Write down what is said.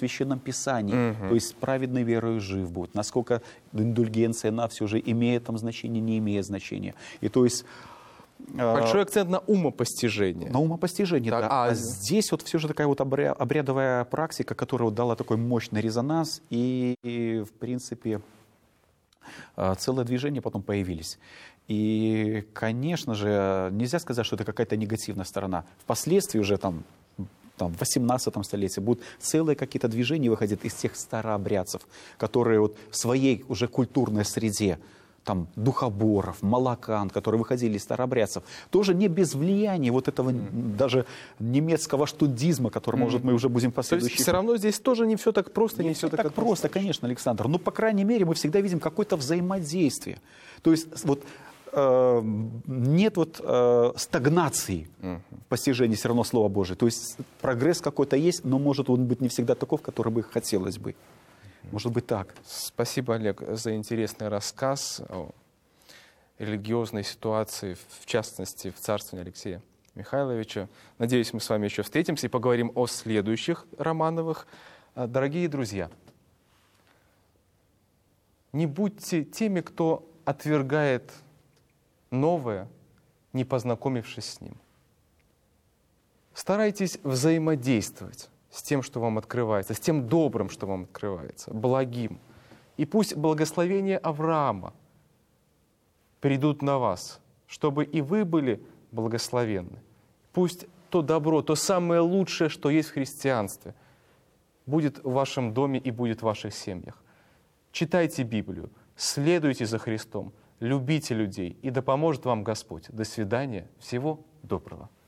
Священном Писании, то есть праведной верою жив будет, насколько индульгенция на все же имеет там значение, не имеет значения. И то есть большой акцент на умопостижение. на умопостижение, так, да. А здесь вот все же такая вот обрядовая практика, которая вот дала такой мощный резонанс, и в принципе целое движение потом появились. И, конечно же, нельзя сказать, что это какая-то негативная сторона. Впоследствии уже там в 18 столетии будут целые какие-то движения выходят из тех старообрядцев, которые вот в своей уже культурной среде, там, духоборов, молокан, которые выходили из старообрядцев, тоже не без влияния вот этого даже немецкого штудизма, который, может, мы уже будем в последующих... То есть все равно здесь тоже не все так просто, не все так просто, конечно, Александр. Но, по крайней мере, мы всегда видим какое-то взаимодействие. То есть вот нет вот стагнации в постижении все равно Слова Божия. То есть прогресс какой-то есть, но может он быть не всегда таков, который бы хотелось бы. Может быть так. Спасибо, Олег, за интересный рассказ о религиозной ситуации, в частности, в царствовании Алексея Михайловича. Надеюсь, мы с вами еще встретимся и поговорим о следующих Романовых. Дорогие друзья, не будьте теми, кто отвергает новое, не познакомившись с ним. Старайтесь взаимодействовать с тем, что вам открывается, с тем добрым, что вам открывается, благим. И пусть благословения Авраама придут на вас, чтобы и вы были благословенны. Пусть то добро, то самое лучшее, что есть в христианстве, будет в вашем доме и будет в ваших семьях. Читайте Библию, следуйте за Христом, любите людей, и да поможет вам Господь. До свидания, всего доброго.